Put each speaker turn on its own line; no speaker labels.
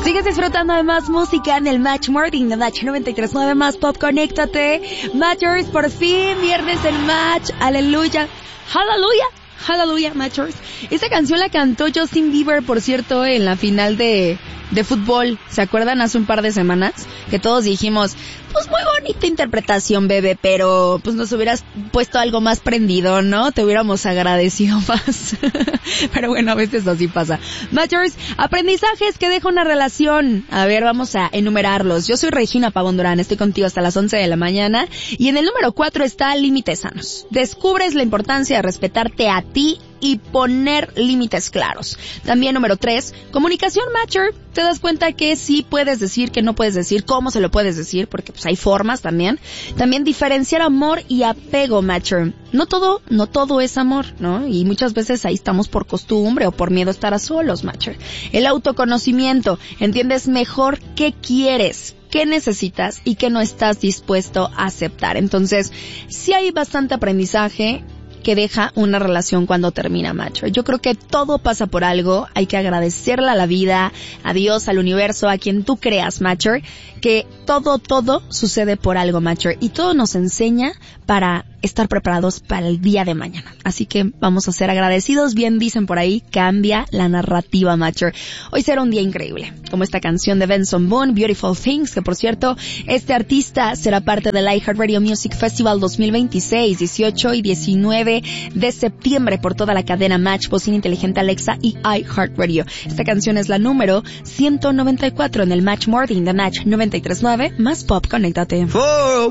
Sigues disfrutando de más música en el Match Morning de Match 93.9 más pop. Conéctate. Matchers, por fin, viernes en Match. Aleluya. Hallelujah. Hallelujah, Matchers. Esta canción la cantó Justin Bieber, por cierto, en la final de fútbol. ¿Se acuerdan? Hace un par de semanas que todos dijimos, pues muy bonita interpretación, bebé, pero pues nos hubieras puesto algo más prendido, ¿no? Te hubiéramos agradecido más. Pero bueno, a veces así pasa. Matchers, aprendizajes que deja una relación. A ver, vamos a enumerarlos. Yo soy Regina Pavón Durán, estoy contigo hasta las 11 de la mañana. Y en el número 4 está límites sanos. Descubres la importancia de respetarte a ti y poner límites claros. También número 3, comunicación matcher. Te das cuenta que sí puedes decir, que no puedes decir, cómo se lo puedes decir, porque pues hay formas también. También diferenciar amor y apego matcher. No todo es amor, ¿no? Y muchas veces ahí estamos por costumbre o por miedo a estar a solos, matcher. El autoconocimiento. Entiendes mejor qué quieres, qué necesitas y qué no estás dispuesto a aceptar. Entonces, sí hay bastante aprendizaje que deja una relación cuando termina, Matcher. Yo creo que todo pasa por algo, hay que agradecerle a la vida, a Dios, al universo, a quien tú creas, Matcher, que todo sucede por algo, Matcher, y todo nos enseña para estar preparados para el día de mañana. Así que vamos a ser agradecidos. Bien dicen por ahí, cambia la narrativa, Matcher. Hoy será un día increíble, como esta canción de Benson Boone, Beautiful Things, que por cierto, este artista será parte del iHeartRadio Music Festival 2026, 18 y 19 de septiembre por toda la cadena Match, bocina inteligente Alexa y iHeartRadio. Esta canción es la número 194 en el Match Morning de Match 93.9 más pop. Conéctate.